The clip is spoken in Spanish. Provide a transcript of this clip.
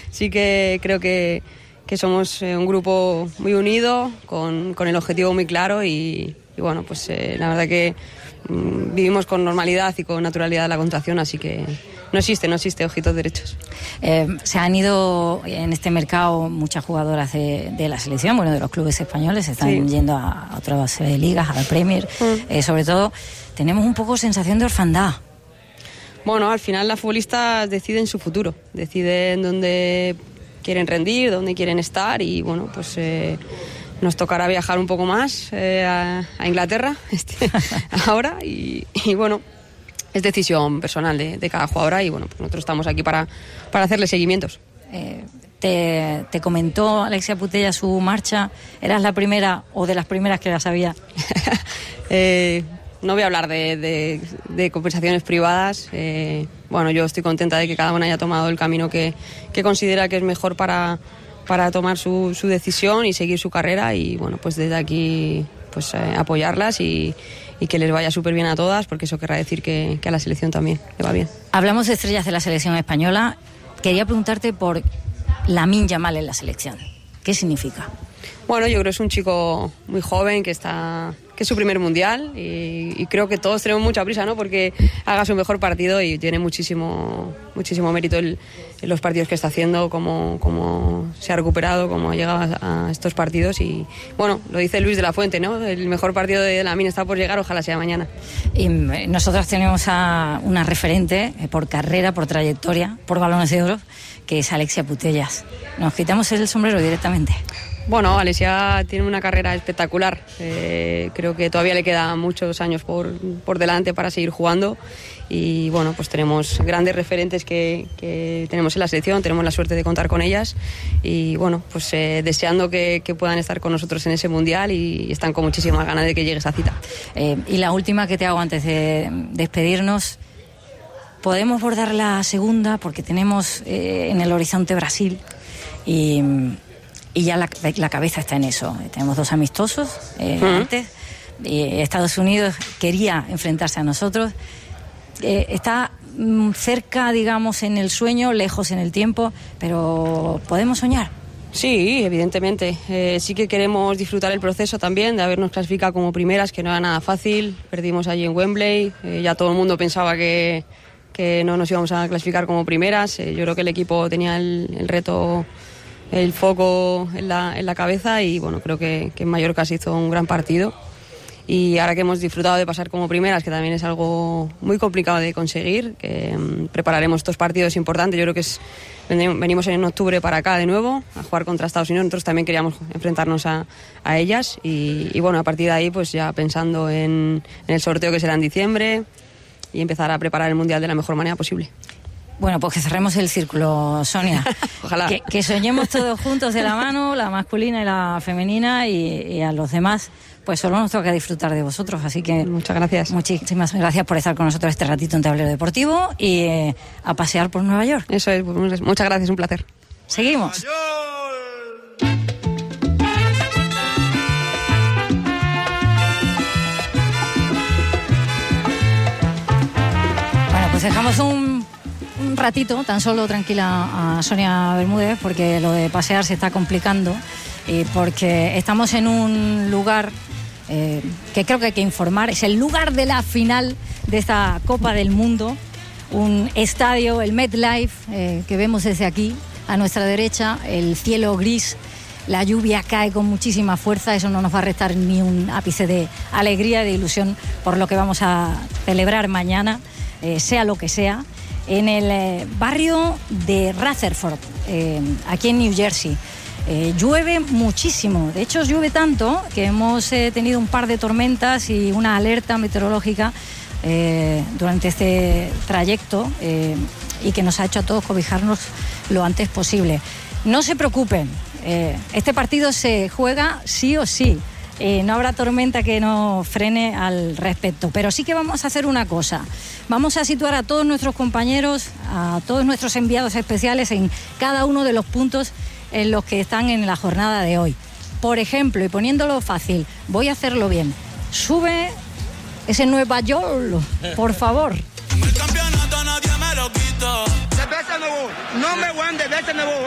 sí que creo que somos un grupo muy unido, con el objetivo muy claro y bueno, pues la verdad que vivimos con normalidad y con naturalidad la contracción, así que no existe ojitos derechos. Se han ido en este mercado muchas jugadoras de la selección, bueno, de los clubes españoles, se están yendo a otras ligas, a la Premier. Sobre todo, tenemos un poco sensación de orfandad. Bueno, al final las futbolistas deciden su futuro, deciden dónde quieren rendir, dónde quieren estar y bueno, pues nos tocará viajar un poco más a Inglaterra ahora y bueno, es decisión personal de cada jugadora y bueno, pues nosotros estamos aquí para hacerle seguimientos. ¿Te comentó Alexia Putellas su marcha? ¿Eras la primera o de las primeras que la sabía? No voy a hablar de conversaciones privadas. Bueno, yo estoy contenta de que cada una haya tomado el camino que considera que es mejor para tomar su decisión y seguir su carrera y bueno, pues desde aquí pues apoyarlas y que les vaya súper bien a todas, porque eso querrá decir que a la selección también le va bien. Hablamos de estrellas de la selección española. Quería preguntarte por Lamine Yamal en la selección. ¿Qué significa? Bueno, yo creo que es un chico muy joven que es su primer mundial y creo que todos tenemos mucha prisa, ¿no? Porque haga su mejor partido y tiene muchísimo mérito en los partidos que está haciendo, cómo se ha recuperado, cómo ha llegado a estos partidos y bueno, lo dice Luis de la Fuente, ¿no? El mejor partido de Lamine está por llegar, ojalá sea mañana. Y nosotros tenemos a una referente por carrera, por trayectoria, por balones de oro, que es Alexia Putellas. Nos quitamos el sombrero directamente. Bueno, Alexia tiene una carrera espectacular. Creo que todavía le quedan muchos años por delante para seguir jugando. Y bueno, pues tenemos grandes referentes que tenemos en la selección, tenemos la suerte de contar con ellas. Y bueno, pues deseando que puedan estar con nosotros en ese mundial y están con muchísimas ganas de que llegue esa cita. Y la última que te hago antes de despedirnos. Podemos bordar la segunda porque tenemos en el horizonte Brasil y ya la cabeza está en eso. Tenemos 2 amistosos antes. Estados Unidos quería enfrentarse a nosotros. Está cerca, digamos, en el sueño, lejos en el tiempo, pero ¿podemos soñar? Sí, evidentemente. Sí que queremos disfrutar el proceso también, de habernos clasificado como primeras, que no era nada fácil. Perdimos allí en Wembley. Ya todo el mundo pensaba que no nos íbamos a clasificar como primeras. Yo creo que el equipo tenía el reto, el foco en la cabeza y bueno, creo que en Mallorca se hizo un gran partido y ahora que hemos disfrutado de pasar como primeras, que también es algo muy complicado de conseguir, que prepararemos estos partidos importantes. Yo creo que venimos en octubre para acá de nuevo a jugar contra Estados Unidos. Nosotros también queríamos enfrentarnos a ellas y bueno, a partir de ahí pues ya pensando en el sorteo que será en diciembre y empezar a preparar el Mundial de la mejor manera posible. Bueno, pues que cerremos el círculo, Sonia. Ojalá. Que soñemos todos juntos de la mano, la masculina y la femenina, y a los demás, pues solo nos toca disfrutar de vosotros. Así que muchas gracias. Muchísimas gracias por estar con nosotros este ratito en Tablero Deportivo y a pasear por Nueva York. Eso es, muchas gracias, un placer. Seguimos. Bueno, pues dejamos un ratito, tan solo tranquila a Sonia Bermúdez, porque lo de pasear se está complicando y porque estamos en un lugar que creo que hay que informar. Es el lugar de la final de esta Copa del Mundo, un estadio, el MetLife, que vemos desde aquí a nuestra derecha, el cielo gris, la lluvia cae con muchísima fuerza. Eso no nos va a restar ni un ápice de alegría, de ilusión por lo que vamos a celebrar mañana, sea lo que sea, en el barrio de Rutherford, aquí en New Jersey. Llueve muchísimo, de hecho llueve tanto que hemos tenido un par de tormentas y una alerta meteorológica durante este trayecto y que nos ha hecho a todos cobijarnos lo antes posible. No se preocupen, este partido se juega sí o sí. No habrá tormenta que nos frene al respecto, pero sí que vamos a hacer una cosa. Vamos a situar a todos nuestros compañeros, a todos nuestros enviados especiales en cada uno de los puntos en los que están en la jornada de hoy. Por ejemplo, y poniéndolo fácil, voy a hacerlo bien. Sube ese Nueva York, por favor. El campeonato nadie me lo quita. The best in the world. Number one, the best in the world.